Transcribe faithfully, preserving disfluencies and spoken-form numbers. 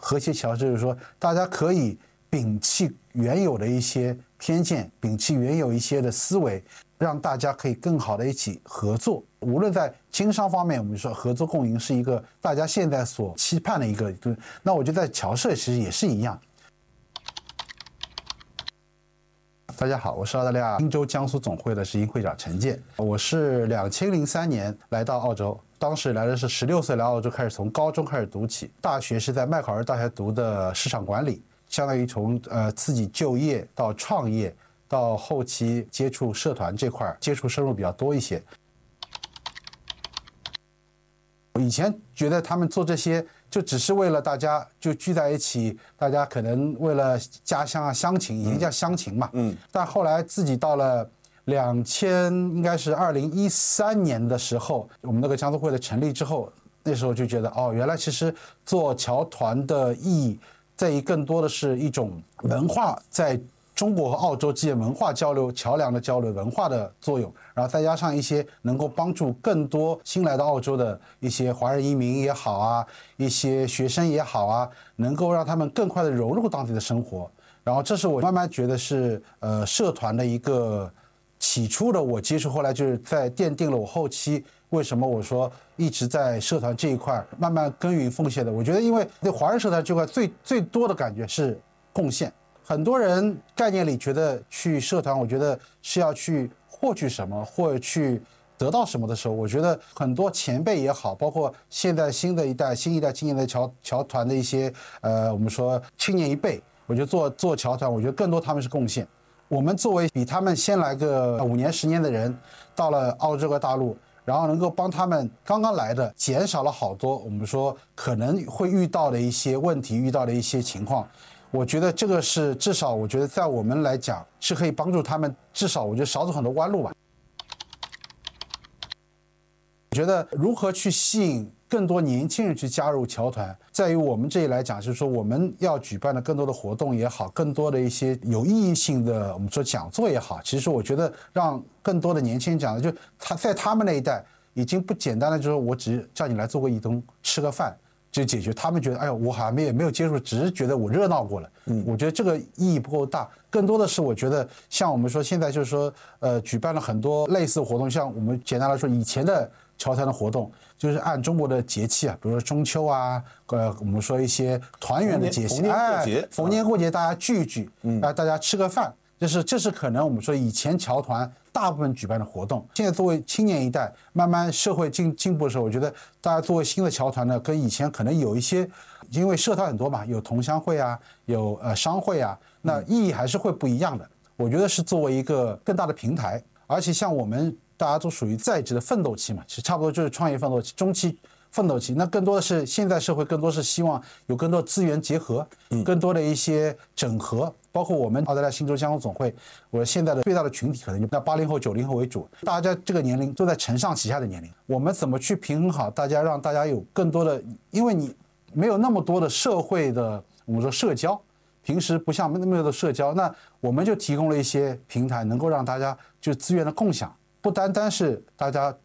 和谐桥就是说，大家可以摒弃原有的一些偏见，摒弃原有一些的思维，让大家可以更好的一起合作。无论在经商方面，我们说合作共赢是一个大家现在所期盼的一个，那我觉得在侨社其实也是一样。大家好，我是澳大利亚新州江苏总会的执行会长陈健。我是两千零三年来到澳洲，当时来的是十六岁来澳洲，开始从高中开始读起，大学是在麦考尔大学读的市场管理，相当于从呃自己就业到创业到后期接触社团这块接触深入比较多一些。以前觉得他们做这些就只是为了大家就聚在一起，大家可能为了家乡啊乡情，以前叫乡情嘛，嗯，但后来自己到了两千应该是二零一三年的时候，我们那个江苏会的成立之后，那时候就觉得哦，原来其实做侨团的意义在于更多的是一种文化在中国和澳洲之间文化交流、桥梁的交流、文化的作用，然后再加上一些能够帮助更多新来到澳洲的一些华人移民也好啊，一些学生也好啊，能够让他们更快的融入当地的生活。然后这是我慢慢觉得是呃社团的一个起初的我接触，后来就是在奠定了我后期为什么我说一直在社团这一块慢慢耕耘奉献的。我觉得因为对华人社团这块最最多的感觉是贡献。很多人概念里觉得去社团，我觉得是要去获取什么或者去得到什么的时候，我觉得很多前辈也好，包括现在新的一代、新一代青年的侨侨团的一些呃，我们说青年一辈，我觉得做做侨团，我觉得更多他们是贡献。我们作为比他们先来个五年、十年的人，到了澳洲和大陆，然后能够帮他们刚刚来的减少了好多我们说可能会遇到的一些问题、遇到的一些情况。我觉得这个是至少，我觉得在我们来讲是可以帮助他们，至少我觉得少走很多弯路吧。我觉得如何去吸引更多年轻人去加入侨团，在于我们这里来讲，就是说我们要举办的更多的活动也好，更多的一些有意义性的我们说讲座也好，其实我觉得让更多的年轻人讲的，就他在他们那一代已经不简单的就是我只叫你来做个义工吃个饭就解决，他们觉得哎呦我好像没有没有接触，只是觉得我热闹过了。嗯，我觉得这个意义不够大，更多的是我觉得像我们说现在就是说呃举办了很多类似活动，像我们简单来说以前的侨团的活动，就是按中国的节气啊，比如说中秋啊，呃我们说一些团圆的节气，哎，逢年过节大家聚一聚，嗯，啊大家吃个饭。这是这是可能我们说以前侨团大部分举办的活动，现在作为青年一代，慢慢社会进进步的时候，我觉得大家作为新的侨团呢，跟以前可能有一些，因为社团很多嘛，有同乡会啊，有呃商会啊，那意义还是会不一样的。我觉得是作为一个更大的平台，而且像我们大家都属于在职的奋斗期嘛，其实差不多就是创业奋斗期、中期奋斗期，那更多的是现在社会更多是希望有更多资源结合，更多的一些整合。包括我们澳大利亚新州江苏总会，我现在的最大的群体可能就在八零后、九零后为主，大家这个年龄都在承上启下的年龄，我们怎么去平衡好大家，让大家有更多的，因为你没有那么多的社会的我们说社交，平时不像那么多的社交，那我们就提供了一些平台，能够让大家就资源的共享，不单单是大家